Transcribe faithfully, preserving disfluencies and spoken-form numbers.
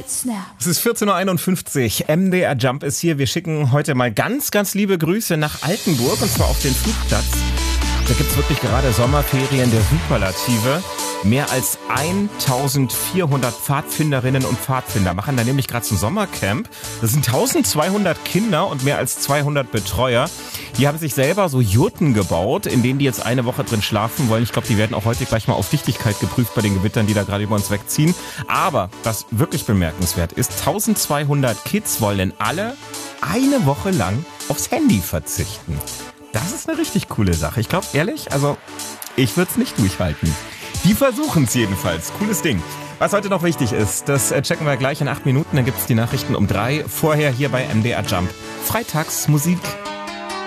Snap. Es ist vierzehn Uhr einundfünfzig. M D R Jump ist hier. Wir schicken heute mal ganz, ganz liebe Grüße nach Altenburg und zwar auf den Flugplatz. Da gibt's wirklich gerade Sommerferien der Superlative. Mehr als eintausendvierhundert Pfadfinderinnen und Pfadfinder machen da nämlich gerade so ein Sommercamp. Das sind eintausendzweihundert Kinder und mehr als zweihundert Betreuer. Die haben sich selber so Jurten gebaut, in denen die jetzt eine Woche drin schlafen wollen. Ich glaube, die werden auch heute gleich mal auf Dichtigkeit geprüft bei den Gewittern, die da gerade über uns wegziehen. Aber was wirklich bemerkenswert ist, eintausendzweihundert Kids wollen alle eine Woche lang aufs Handy verzichten. Das ist eine richtig coole Sache. Ich glaube, ehrlich, also ich würde es nicht durchhalten. Die versuchen es jedenfalls. Cooles Ding. Was heute noch wichtig ist, das checken wir gleich in acht Minuten. Dann gibt es die Nachrichten um drei. Vorher hier bei M D R Jump. Freitagsmusik.